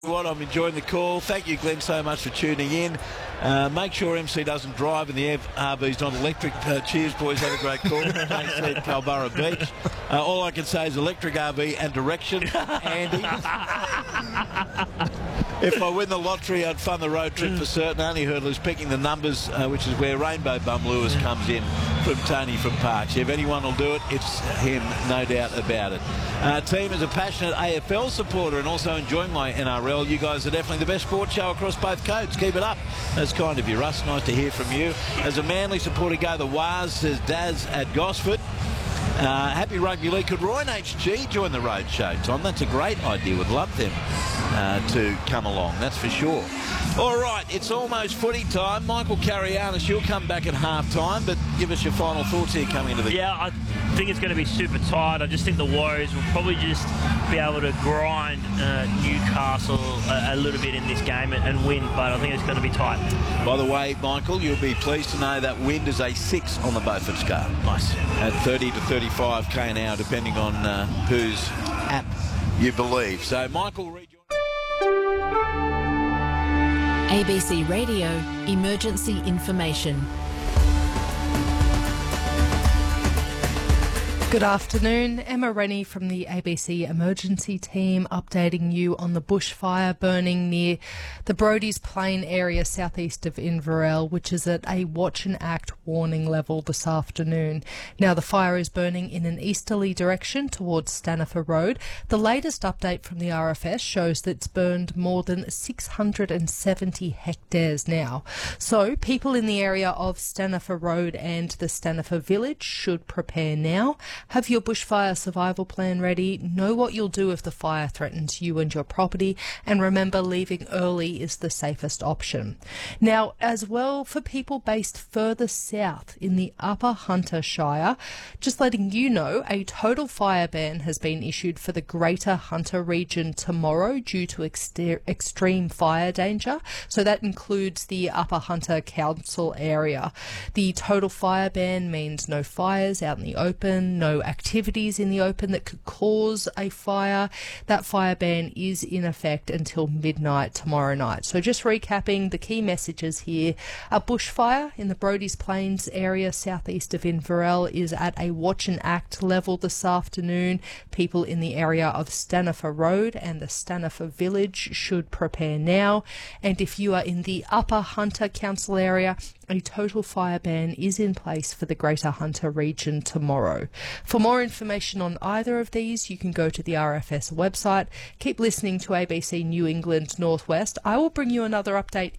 What, I'm enjoying the call. Thank you, Glenn, so much for tuning in. Make sure MC doesn't drive and the RV's not electric. Cheers, boys. Have a great call. Thanks, said Culburra Beach. All I can say is electric RV and direction. Andy. If I win the lottery, I'd fund the road trip for certain. Only hurdle is picking the numbers, which is where Rainbow Bum Lewis comes in from Tony from Parks. If anyone will do it, it's him, no doubt about it. Team is a passionate AFL supporter and also enjoying my NRL. You guys are definitely the best sports show across both codes. Keep it up. That's kind of you, Russ. Nice to hear from you. As a Manly supporter, go the Waz, says Daz at Gosford. Happy Rugby League. Could Roy and HG join the road show, Tom? That's a great idea. Would love them to come along, that's for sure. All right, it's almost footy time. Michael Carianis, you'll come back at half-time, but give us your final thoughts here coming into the... Yeah, I think it's going to be super tight. I just think the Warriors will probably just be able to grind Newcastle a little bit in this game and win, but I think it's going to be tight. By the way, Michael, you'll be pleased to know that wind is a 6 on the Beaufort scale. Nice. At 30 to 35 k an hour, depending on whose app you believe. So, Michael, read your... ABC Radio Emergency Information. Good afternoon, Emma Rennie from the ABC Emergency Team updating you on the bushfire burning near the Brodie's Plain area southeast of Inverell, which is at a watch and act warning level this afternoon. Now the fire is burning in an easterly direction towards Stanifer Road. The latest update from the RFS shows that it's burned more than 670 hectares now. So people in the area of Stanifer Road and the Stanifer Village should prepare now. Have your bushfire survival plan ready, know what you'll do if the fire threatens you and your property, and remember leaving early is the safest option. Now, as well, for people based further south in the Upper Hunter Shire, just letting you know, a total fire ban has been issued for the Greater Hunter region tomorrow due to extreme fire danger. So that includes the Upper Hunter Council area. The total fire ban means no fires out in the open, no activities in the open that could cause a fire. That fire ban is in effect until midnight tomorrow night. So just recapping the key messages here. A bushfire in the Brodie's Plains area southeast of Inverell is at a watch and act level this afternoon. People in the area of Stanifer Road and the Stanifer Village should prepare now. And if you are in the Upper Hunter Council area, a total fire ban is in place for the Greater Hunter region tomorrow. For more information on either of these, you can go to the RFS website. Keep listening to ABC New England Northwest. I will bring you another update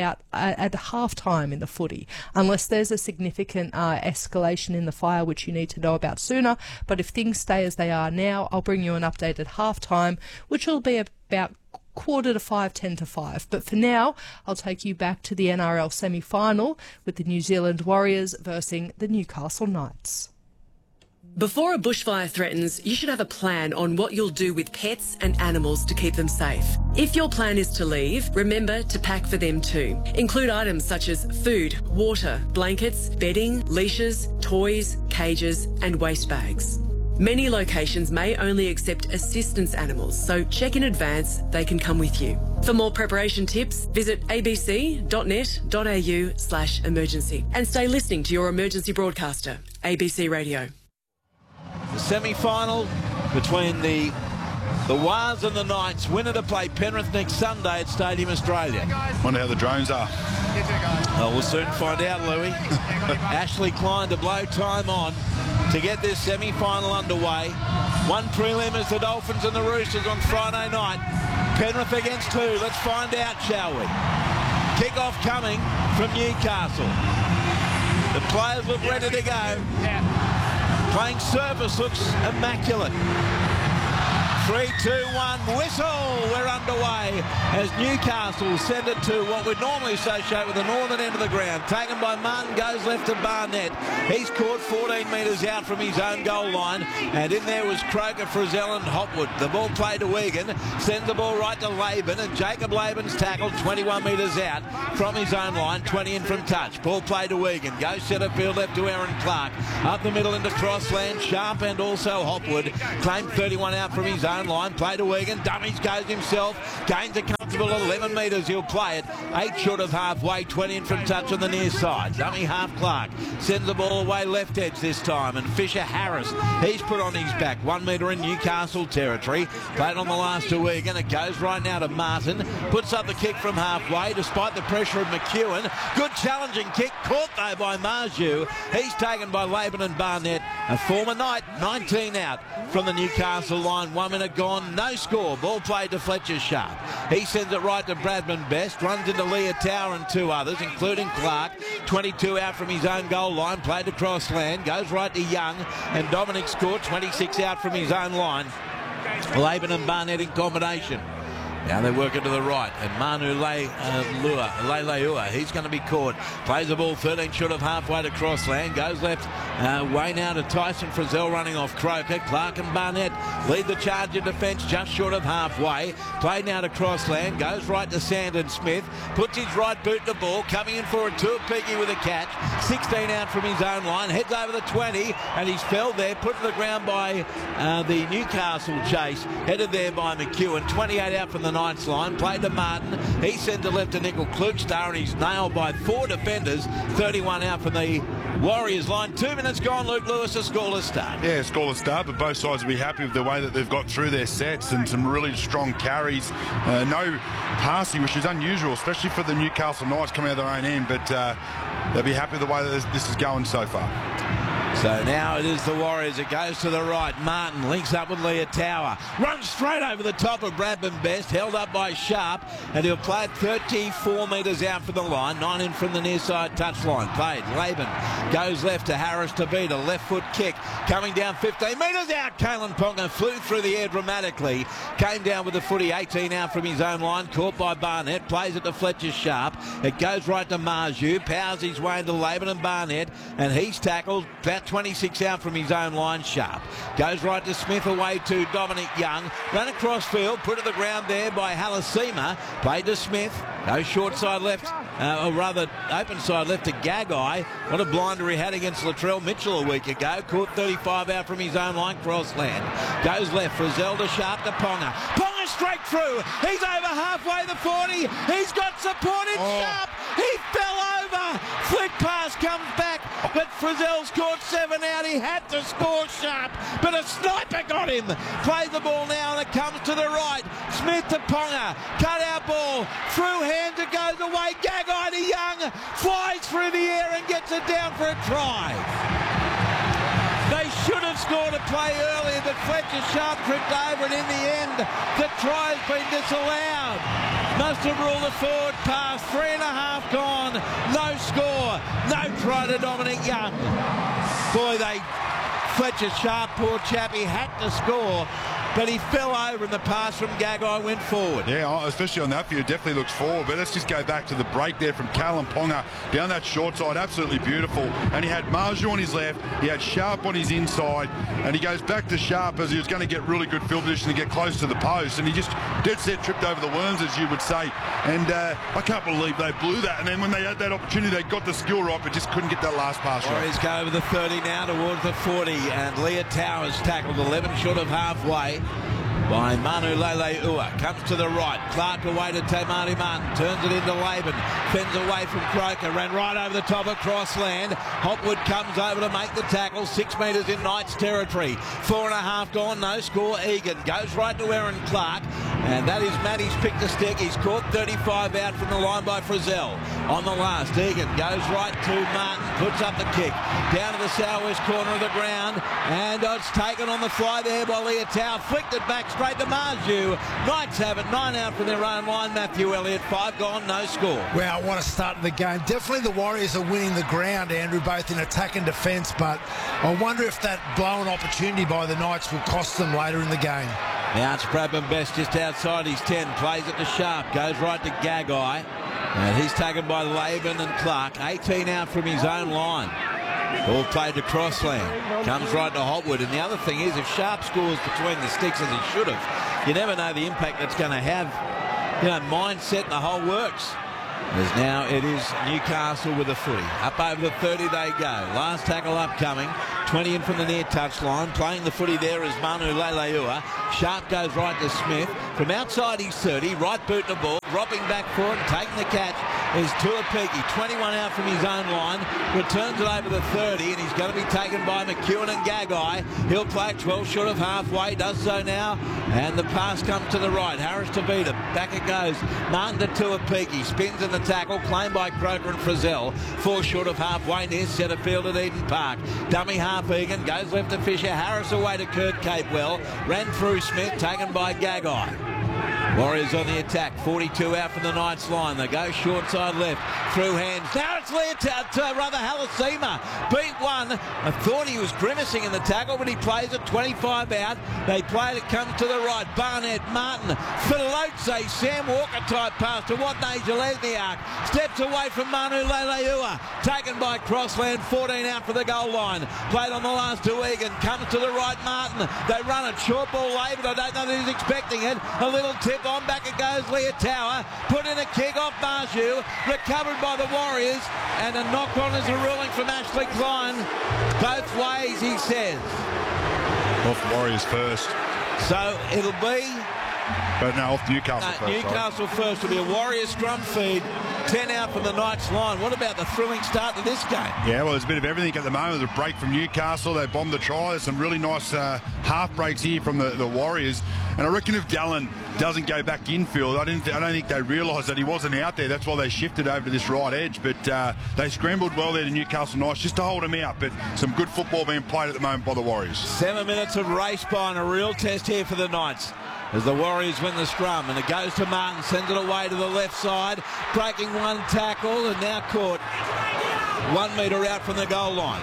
at half-time in the footy, unless there's a significant escalation in the fire which you need to know about sooner. But if things stay as they are now, I'll bring you an update at half-time, which will be about 4:45, 10 to 5. But for now, I'll take you back to the NRL semi-final with the New Zealand Warriors versus the Newcastle Knights. Before a bushfire threatens, you should have a plan on what you'll do with pets and animals to keep them safe. If your plan is to leave, remember to pack for them too. Include items such as food, water, blankets, bedding, leashes, toys, cages and waste bags. Many locations may only accept assistance animals, so check in advance they can come with you. For more preparation tips, visit abc.net.au/emergency and stay listening to your emergency broadcaster, ABC Radio. The semi-final between the Wars and the Knights. Winner to play Penrith next Sunday at Stadium Australia. Wonder how the drones are. Oh, we'll soon find out, Louis. Ashley Klein to blow time on to get this semi-final underway. One prelim is the Dolphins and the Roosters on Friday night. Penrith against two. Let's find out, shall we? Kick-off coming from Newcastle. The players look ready to go. Playing surface looks immaculate. 3, 2, 1, whistle! We're underway as Newcastle send it to what we'd normally associate with the northern end of the ground. Taken by Martin, goes left to Barnett. He's caught 14 metres out from his own goal line, and in there was Croker, Frizzell and Hopwood. The ball played to Wigan, sends the ball right to Laban, and Jacob Laban's tackled 21 metres out from his own line, 20 in from touch. Ball played to Wigan, goes centre field left to Aaron Clark. Up the middle into Crossland, Sharp and also Hopwood. Claimed 31 out from his own line, play to Wigan, dummies goes himself, goes Gains a comfortable 11 metres. He'll play it 8 short of halfway, 20 in from touch on the near side. Dummy half Clark sends the ball away left edge this time, and Fisher Harris, he's put on his back. 1 metre in Newcastle territory. Played on the last to Egan. It goes right now to Martin. Puts up the kick from halfway despite the pressure of McEwen. Good challenging kick. Caught though by Marju. He's taken by Laban and Barnett. A former Knight, 19 out from the Newcastle line. 1 minute gone. No score. Ball played to Fletcher Sharp. He sends it right to Bradman Best. Runs into Leah Tower and 2 others, including Clark. 22 out from his own goal line. Played to Crossland. Goes right to Young. And Dominic scored 26 out from his own line. Laban and Barnett in combination. Now they work it to the right, and Manu Leilua, he's going to be caught. Plays the ball 13 short of halfway to Crossland. Goes left, way now to Tyson Frizzell running off Croker. Clark and Barnett lead the charge in defence just short of halfway. Play now to Crossland. Goes right to Sandon Smith. Puts his right boot to the ball. Coming in for a Tuapiki with a catch. 16 out from his own line. Heads over the 20, and he's fell there. Put to the ground by the Newcastle chase. Headed there by McEwen. 28 out from the Knights line. Played to Martin. He sent to left to Nickel Klugstar, and he's nailed by 4 defenders. 31 out from the Warriors line. 2 minutes gone. Luke Lewis, a scoreless start. Yeah, scoreless start, but both sides will be happy with the way that they've got through their sets and some really strong carries. No passing, which is unusual, especially for the Newcastle Knights coming out of their own end, but they'll be happy with the way that this is going so far. So now it is the Warriors. It goes to the right. Martin links up with Leah Tower. Runs straight over the top of Bradman Best. Held up by Sharp. And he'll play it 34 metres out from the line. 9 in from the near side touchline. Played. Laban goes left to Harris to beat. A left foot kick. Coming down 15 metres out. Kalen Ponga flew through the air dramatically. Came down with the footy. 18 out from his own line. Caught by Barnett. Plays it to Fletcher Sharp. It goes right to Marju. Powers his way into Laban and Barnett. And he's tackled. 26 out from his own line. Sharp goes right to Smith, away to Dominic Young. Run across field, put to the ground there by Halasima. Played to Smith. Goes short side left, or rather open side left to Gagai. What a blinder he had against Latrell Mitchell a week ago. Caught 35 out from his own line. Crossland goes left. Frizzell to Sharp to Ponga. Ponga straight through. He's over halfway the 40. He's got support in Sharp. He fell over. Flick pass comes back, but Frizzell's caught 7 out. He had to score Sharp, but a sniper got him. Plays the ball now, and it comes to the right. Smith to Ponga. Cut out ball. Through hands, it goes away. Gagai to Young. Flies through the air and gets it down for a try. They should have scored a play earlier, but Fletcher Sharp tripped over it in the end. The try has been disallowed. Must have ruled a forward pass. 3.5 gone. No score. No try to Dominic Young. Boy, Fletcher Sharp, poor chap, he had to score, but he fell over and the pass from Gagai went forward. Yeah, especially on that view, it definitely looks forward. But let's just go back to the break there from Kalen Ponga down that short side. Absolutely beautiful. And he had Marju on his left, he had Sharp on his inside, and he goes back to Sharp as he was going to get really good field position to get close to the post, and he just dead set tripped over the worms, as you would say. And I can't believe they blew that. And then when they had that opportunity, they got the skill right, but just couldn't get that last pass right. Warriors go over the 30 now towards the 40, and Leah Towers tackled 11 short of halfway by Manu Leilua. Comes to the right. Clark away to Tamari Martin. Turns it into Laban. Fends away from Croker. Ran right over the top of Crossland. Hopwood comes over to make the tackle. 6 metres in Knights territory. 4.5 gone. No score. Egan goes right to Aaron Clark. And that is Matty's pick to stick. He's caught 35 out from the line by Frizzell. On the last, Egan goes right to Martin. Puts up the kick. Down to the southwest corner of the ground. And it's taken on the fly there by Leah Tower. Flicked it back straight to Marju. Knights have it. 9 out from their own line. Matthew Elliott. 5 gone. No score. Well, what a start to the game. Definitely the Warriors are winning the ground, Andrew, both in attack and defence. But I wonder if that blown opportunity by the Knights will cost them later in the game. Now it's Bradman Best just outside his 10. Plays it to Sharp. Goes right to Gagai. And he's taken by Laban and Clark. 18 out from his own line. Ball played to Crossland. Comes right to Hopwood. And the other thing is, if Sharp scores between the sticks as he should have, you never know the impact that's going to have. You know, mindset and the whole works. As now it is Newcastle with a footy. Up over the 30 they go. Last tackle upcoming. 20 in from the near touchline. Playing the footy there is Manu Leilua. Sharp goes right to Smith. From outside his 30, right boot the ball. Dropping back for it and taking the catch is Tuapiki. 21 out from his own line. Returns it over the 30 and he's going to be taken by McEwen and Gagai. He'll play 12 short of halfway. Does so now. And the pass comes to the right. Harris to beat him. Back it goes. Martin to Tuapiki. Spins in the tackle. Claimed by Croker and Frizzell. 4 short of halfway near centre field at Eden Park. Dummy half Egan. Goes left to Fisher. Harris away to Kurt Capewell. Ran through Smith. Taken by Gagai. Warriors on the attack. 42 out from the Knights line. They go short side left. Through hands. Now it's Halasima. Beat one. I thought he was grimacing in the tackle, but he plays it 25 out. They play it. It comes to the right. Barnett, Martin, Filote, Sam Walker type pass to Watney Jelezniak. Steps away from Manu Leilua. Taken by Crossland. 14 out for the goal line. Played on the last to Egan. Comes to the right, Martin. They run it. Short ball late, but I don't know that he's expecting it. A little tip on. Back it goes. Leah Tower. Put in a kick off Marju. Recovered by the Warriors. And a knock on is a ruling from Ashley Klein. Both ways, he says. Off Warriors first. So it'll be... But no, off Newcastle first. Newcastle first. Will be a Warriors scrum feed. 10 out from the Knights line. What about the thrilling start to this game? Yeah, well, there's a bit of everything at the moment. There's a break from Newcastle. They bombed the try. There's some really nice half breaks here from the Warriors. And I reckon if Gallen doesn't go back infield, I don't think they realised that he wasn't out there. That's why they shifted over to this right edge. But they scrambled well there to Newcastle Knights just to hold him out. But some good football being played at the moment by the Warriors. 7 minutes of race by and a real test here for the Knights. As the Warriors win the scrum, and it goes to Martin, sends it away to the left side, breaking one tackle, and now caught 1 metre out from the goal line.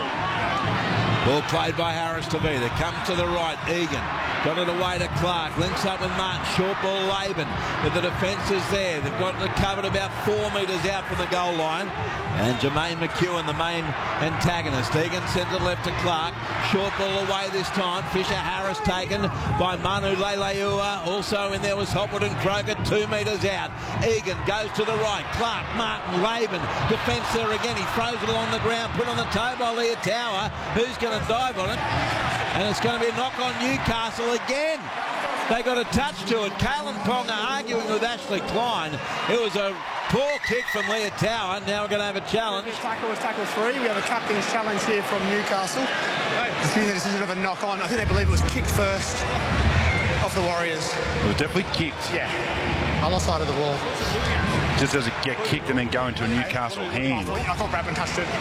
Ball played by Harris to They come to the right, Egan. Got it away to Clark. Links up with Martin. Short ball Laban. But the defence is there. They've got it covered about 4 metres out from the goal line. And Jermaine McEwen, the main antagonist. Egan sends it left to Clark. Short ball away this time. Fisher Harris taken by Manu Leilua. Also in there was Hopwood and Croker. 2 metres out. Egan goes to the right. Clark, Martin, Laban. Defence there again. He throws it along the ground. Put on the toe by Leah Tower. Who's going to dive on it? And it's going to be a knock on Newcastle again. They got a touch to it. Kalen Ponga arguing with Ashley Klein. It was a poor kick from Leah Tower. Now we're going to have a challenge. This tackle was tackle 3. We have a captain's challenge here from Newcastle. I think this is a knock on. I think they believe it was kicked first off the Warriors. It was definitely kicked. Yeah. Other side of the wall. Just as it get kicked and then go into a Newcastle hand. I thought Bradman touched it.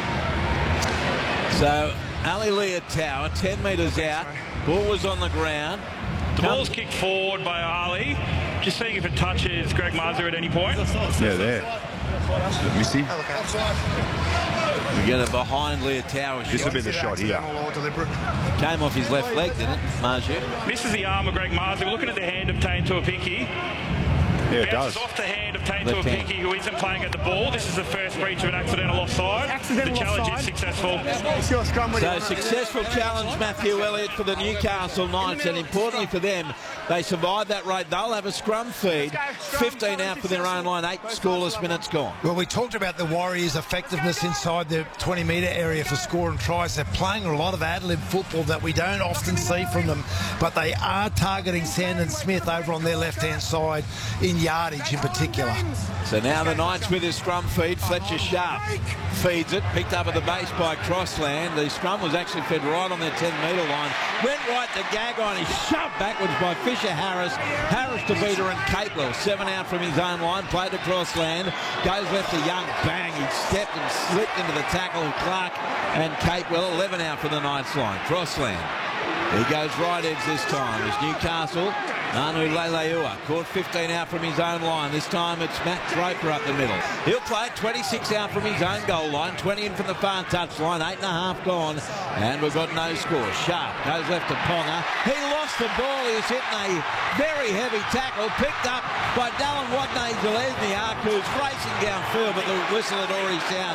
So Ali Leah Tower, 10 metres out. Ball was on the ground. The ball's kicked forward by Ali. Just seeing if it touches Greg Mazur at any point. Yeah, there. Missy. We get it behind Leah Tower. This will be the shot here. Came off his left leg, didn't it, Marju? Misses the arm of Greg Mazur. We're looking at the hand of Tane Tuapiki. Yeah, it bounces does. off the hand of Tane Tuapiki, who isn't playing at the ball. This is the first breach of an accidental offside. The challenge is successful. So successful challenge, Matthew Elliott, for the Newcastle Knights, and importantly for them, they survived that rate. They'll have a scrum feed. 15 out for their own line, 8 scoreless minutes gone. Well, we talked about the Warriors' effectiveness inside the 20-metre area for scoring tries. They're playing a lot of ad-lib football that we don't often see from them, but they are targeting Sandon Smith over on their left-hand side in yardage in particular. So now the Knights with his scrum feed. Fletcher Sharp feeds it, picked up at the base by Crossland. The scrum was actually fed right on their 10-metre line. Went right to Gagai and he shoved backwards by Fisher Harris. Harris to Beater and Capewell. 7 out from his own line. Played to Crossland. Goes left to Young. Bang. He stepped and slipped into the tackle of Clark and Capewell. 11 out from the Knights line. Crossland. He goes right edge this time. It's Newcastle. Manu Leilua caught 15 out from his own line. This time it's Matt Roper up the middle. He'll play it 26 out from his own goal line. 20 in from the far touch line. 8.5 gone. And we've got no score. Sharp goes left to Ponga. He lost the ball. He was hitting a very heavy tackle. Picked up by Dallin Watney Jelezniak, who's racing downfield, but the whistle had already sounded.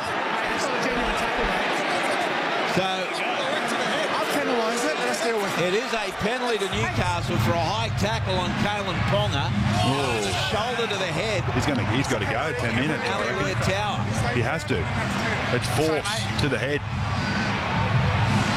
So it is a penalty to Newcastle for a high tackle on Kalen Ponga. Shoulder to the head. He's got to go. 10 minutes. Tower. He has to. It's force to the head.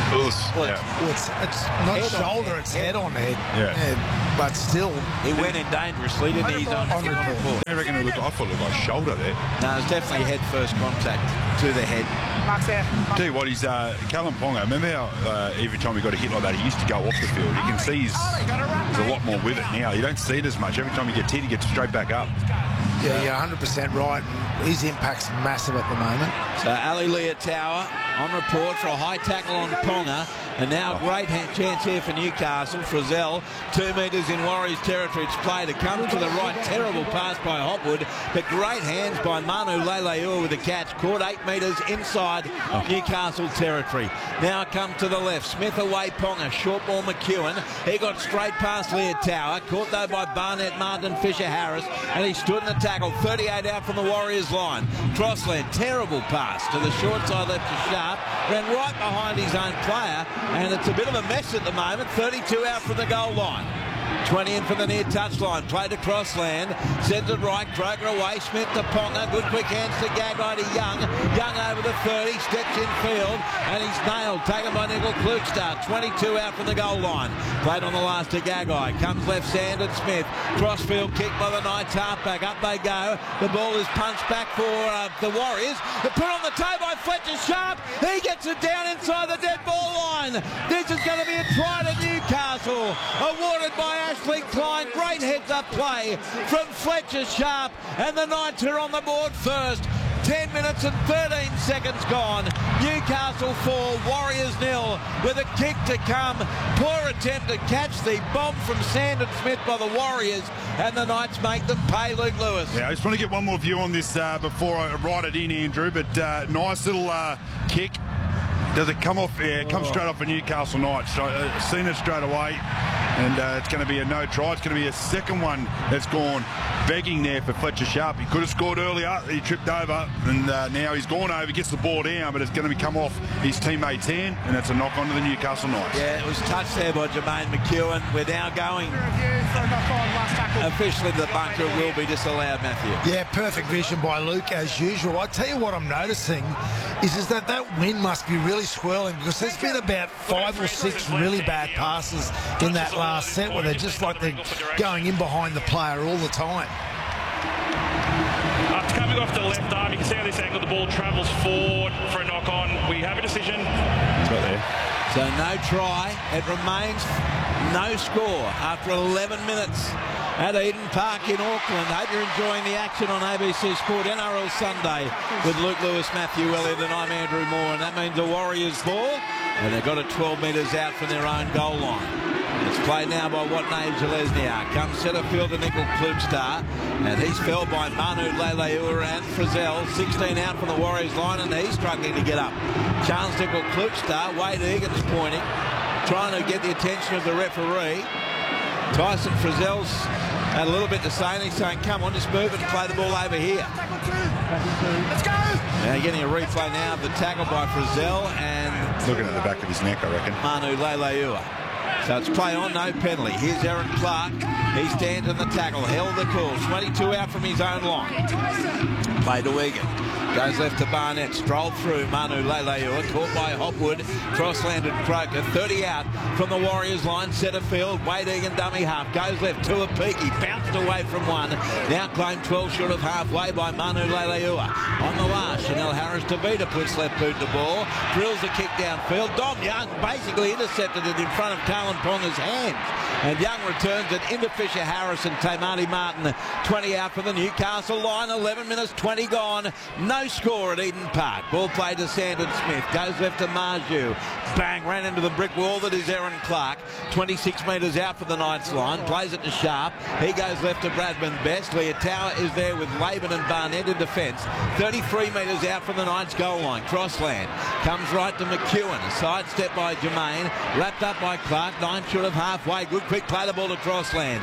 Well, it's not Head on shoulder, head. it's head on head. Yeah. But still, He went in dangerously, didn't he? He's on report. I reckon I thought it looked like shoulder there. No, it's definitely head first contact to the head. Mark's there. Tell you what, he's Callum Ponga. Remember how every time he got a hit like that, he used to go off the field. You can see he's a lot more with it now. You don't see it as much. Every time he gets hit, he gets straight back up. yeah, you're 100% right. His impact's massive at the moment. So Ali Leotawa on report for a high tackle on Ponga. And now a great chance here for Newcastle. Frizzell, 2 metres in Warriors territory. It's play to come to the right. Terrible pass by Hopwood. But great hands by Manu Leilua with the catch. Caught 8 metres inside Newcastle territory. Now come to the left. Smith away Ponga. Short ball McEwen. He got straight past Leotawa. Caught though by Barnett, Martin, Fisher Harris. And he stood in the tackle. 38 out from the Warriors line. Crossland, terrible pass to the short side left to Sharp. Ran right behind his own player. And it's a bit of a mess at the moment. 32 out from the goal line. 20 in from the near touchline. Played across land. Sends it right. Kroger away. Smith to Ponga. Good quick hands to Gagai to Young. Young over the 30. Steps in field. And he's nailed. Taken by Nickel Klukstar. 22 out from the goal line. Played on the last to Gagai. Comes left Sandon Smith. Crossfield kick by the Knights halfback. Up they go. The ball is punched back for the Warriors. They're put on the toe by Fletcher Sharp. He gets it down inside the dead ball line. This is going to be a try to Newcastle. Awarded by Ashley Klein. Great heads-up play from Fletcher Sharp. And the Knights are on the board first. 10 minutes and 13 seconds gone. Newcastle 4, Warriors 0 with a kick to come. Poor attempt to catch the bomb from Sandon Smith by the Warriors, and the Knights make them pay. Luke Lewis. Yeah, I just want to get one more view on this before I write it in, Andrew, but nice little kick. Does it come off? Yeah, it comes straight off a Newcastle Knights. So, seen it straight away, and it's going to be a no try. It's going to be a second one that's gone begging there for Fletcher Sharp. He could have scored earlier. He tripped over, and now he's gone over, gets the ball down, but it's going to come off his teammate's hand, and it's a knock on to the Newcastle Knights. Yeah, it was touched there by Jermaine McEwen. We're now going officially the bunker will be disallowed, Matthew. Yeah, perfect vision by Luke as usual. I tell you what I'm noticing is that wind must be really swirling, because there's been about 5 or 6 really bad passes in that last set where they're just like they're going in behind the player all the time. Coming off the left arm, you can see how this angle the ball travels forward for a knock on. We have a decision. It's right there. So no try. It remains no score after 11 minutes at Eden Park in Auckland. Hope you're enjoying the action on ABC Sport NRL Sunday with Luke Lewis, Matthew Elliott, and I'm Andrew Moore. And that means the Warriors ball, and they've got it 12 metres out from their own goal line. It's played now by Watney Jalesniak. Comes centre field to Nickel Klukstar, and he's felled by Manu Leilua and Frizzell. 16 out from the Warriors line, and he's struggling to get up. Charles Nickel Klukstar, Wade Egan's pointing, trying to get the attention of the referee. Tyson Frizzell's had a little bit to say, and he's saying, come on, just move it and play the ball over here. Let's go! Now getting a replay now of the tackle by Frizzell and Looking at the back of his neck, I reckon. Manu Leilua. So it's play on, no penalty. Here's Aaron Clark. He stands in the tackle, held the call. 22 out from his own line. Play to Egan. Goes left to Barnett. Strolled through Manu Leilua. Caught by Hopwood. Cross-landed Croker. 30 out from the Warriors line. Centre field. Wade Egan dummy half. Goes left to Apiki. Bounced away from one. Now claimed 12 short of halfway by Manu Leilua. On the last, Chanel Harris Tavita puts left boot to ball. Drills the kick downfield. Dom Young basically intercepted it in front of Callum Ponga's hands. And Young returns it into Fisher Harris and Tamati Martin. 20 out from the Newcastle line. 11 minutes, 20 gone. No score at Eden Park. Ball played to Sandon Smith. Goes left to Marju. Bang, ran into the brick wall that is Aaron Clark. 26 metres out from the Knights line. Plays it to Sharp. He goes left to Bradman Best. Leotawa is there with Laban and Barnett in defence. 33 metres out from the Knights goal line. Crossland. Comes right to McEwen. A sidestep by Jermaine. Wrapped up by Clark. 9 short of halfway. Good quick play the ball to Crossland.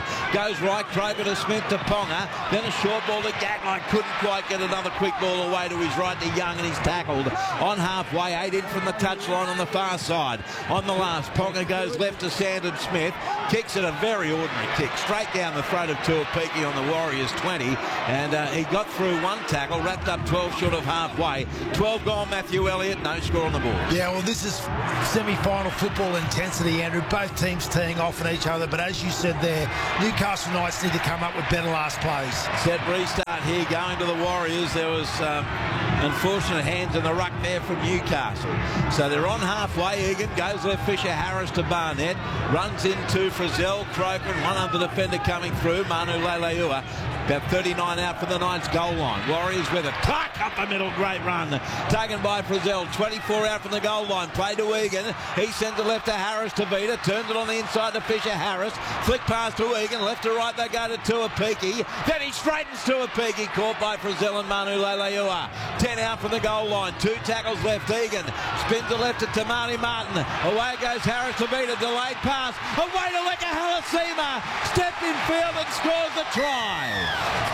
Goes right, Croker to Smith to Ponga. Then a short ball to Gagai. Couldn't quite get another quick ball away to his right to Young, and he's tackled on halfway. 8 in from the touchline on the far side. On the last, Ponga goes left to Sandon Smith. Kicks it, a very ordinary kick, straight down the throat of Tuapiki on the Warriors 20. And he got through one tackle, wrapped up 12 short of halfway. 12 gone, Matthew Elliott, no score on the board. Yeah, well, this is semi-final football intensity, Andrew. Both teams teeing off on each other, but as you said there, Newcastle Knights need to come up with better last plays. Set restart here going to the Warriors. There was unfortunate hands in the ruck there from Newcastle. So they're on halfway. Egan goes left, Fisher Harris to Barnett. Runs into Frizzell, Croker, and one other defender coming through, Manu Leilua. About 39 out from the Knights goal line. Warriors with it. Clark up the middle. Great run. Taken by Frizzell. 24 out from the goal line. Play to Egan. He sends it left to Harris to Vita. Turns it on the inside to Fisher Harris. Flick pass to Egan. Left to right they go to Tuapiki. Then he straightens Tuapiki. Caught by Frizzell and Manu Leilua. 10 out from the goal line. 2 tackles left. Egan spins it left to Tamani Martin. Away goes Harris to Vita. Delayed pass. Away to Leka Halasima. Stepped in field and scores the try.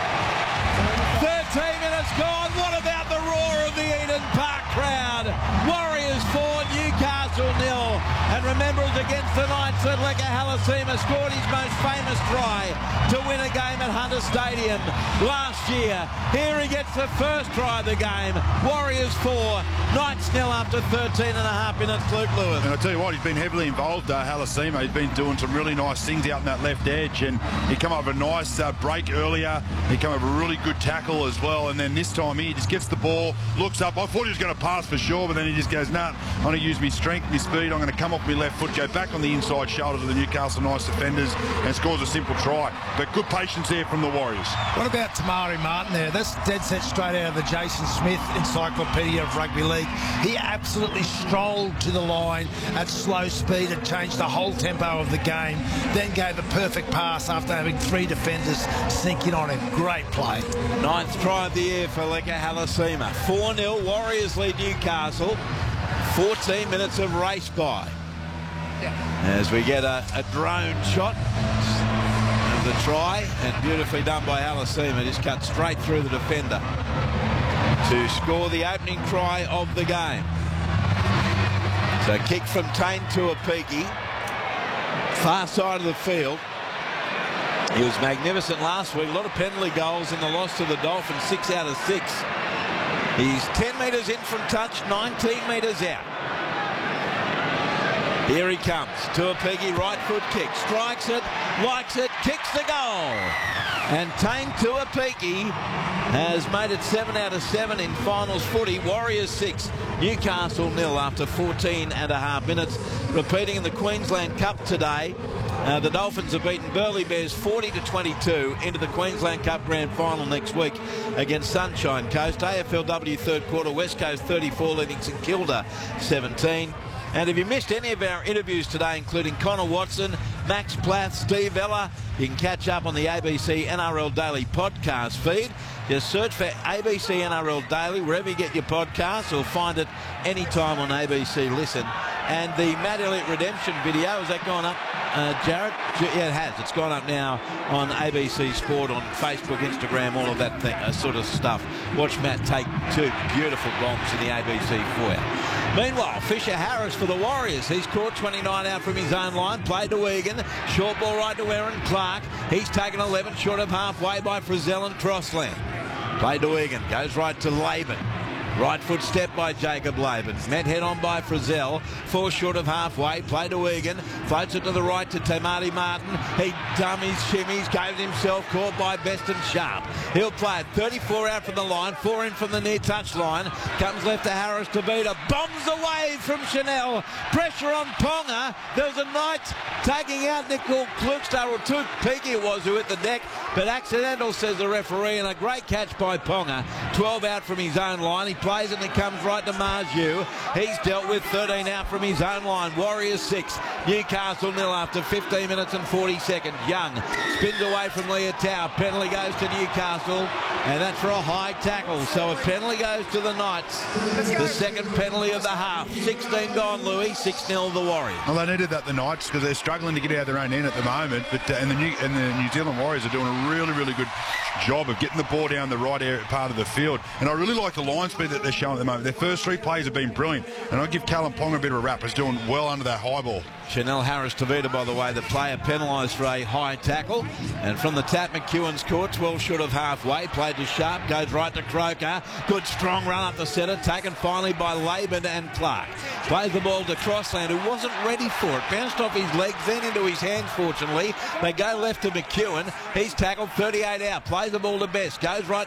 13 minutes gone. What about the roar of the Eden Park crowd? Warriors 4, Newcastle 0. And remember, it was against the Knights that Leka Halasima scored his most famous try to win a game at Hunter Stadium last year. Here he gets the first try of the game. Warriors 4, Knights 0 after 13 and a half minutes. Luke Lewis. And I'll tell you what, he's been heavily involved, Halasima. He's been doing some really nice things out in that left edge, and he come up with a nice break earlier. He come up with a really good tackle as well, and then this time he just gets the ball, looks up. I thought he was going to pass for sure, but then he just goes, nah, I'm going to use my strength, my speed. I'm going to come off my left foot, go back on the inside shoulder to the Newcastle Knights defenders, and scores a simple try. But good patience there from the Warriors. What about Tamari Martin there? That's dead set straight out of the Jason Smith Encyclopedia of Rugby League. He absolutely strolled to the line at slow speed and changed the whole tempo of the game, then gave a perfect pass after having 3 defenders sink in on him. Great play. 9th try of the year for Leka Halasima. 4-0, Warriors lead Newcastle. 14 minutes of race by. As we get a drone shot of the try, and beautifully done by Halasima, just cut straight through the defender to score the opening try of the game. So kick from Tane Tuapiki, far side of the field. He was magnificent last week. A lot of penalty goals in the loss to the Dolphins, 6 out of 6. He's 10 metres in from touch, 19 metres out. Here he comes. Tuapiki, right foot kick. Strikes it, likes it, kicks the goal. And Tane Tuapiki has made it 7 out of 7 in finals footy. Warriors 6, Newcastle 0 after 14 and a half minutes. Repeating in the Queensland Cup today, the Dolphins have beaten Burleigh Bears 40-22 into the Queensland Cup Grand Final next week against Sunshine Coast. AFLW third quarter, West Coast 34 leading St Kilda 17. And if you missed any of our interviews today, including Connor Watson, Max Plath, Steve Ella, you can catch up on the ABC NRL Daily podcast feed. Just search for ABC NRL Daily wherever you get your podcasts, or find it anytime on ABC Listen. And the Matt Elliott Redemption video, has that gone up, Jared? Yeah, it has. It's gone up now on ABC Sport, on Facebook, Instagram, all of that sort of stuff. Watch Matt take 2 beautiful bombs in the ABC foyer. Meanwhile, Fisher Harris for the Warriors. He's caught 29 out from his own line. Played to Egan. Short ball right to Aaron Clark. He's taken 11 short of halfway by Frizzell and Crossland. Played to Egan. Goes right to Laban. Right foot step by Jacob Laban. Met head on by Frizzell. 4 short of halfway. Play to Egan. Floats it to the right to Tamati Martin. He dummies, shimmies, goes himself. Caught by Beston Sharp. He'll play it. 34 out from the line. 4 in from the near touch line. Comes left to Harris to Beta. Bombs away from Chanel. Pressure on Ponga. There was a Knight tagging out Nicole Klukstad, or Tuapiki it was, who hit the deck. but accidental, says the referee, and a great catch by Ponga. 12 out from his own line. He plays and it comes right to Marju. He's dealt with 13 out from his own line. Warriors 6, Newcastle 0 after 15 minutes and 40 seconds. Young spins away from Leotau. Penalty goes to Newcastle, and that's for a high tackle. So a penalty goes to the Knights. The second penalty of the half. 16 gone, Louis. 6-0 the Warriors. Well, they needed that, the Knights, because they're struggling to get out of their own end at the moment. But and the New Zealand Warriors are doing a really, really good job of getting the ball down the right part of the field. And I really like the line speed that they're showing at the moment. Their first 3 plays have been brilliant, and I give Callum Ponga a bit of a rap. He's doing well under that high ball. Chanel Harris-Tavita, by the way, the player penalised for a high tackle. And from the tap, McEwen's court, 12 short of halfway. Played to Sharp, goes right to Croker. Good strong run up the centre, taken finally by Laban and Clark. Plays the ball to Crossland, who wasn't ready for it. Bounced off his legs, then into his hands, fortunately. They go left to McEwen. He's tackled 38 out. Plays the ball to Best. Goes right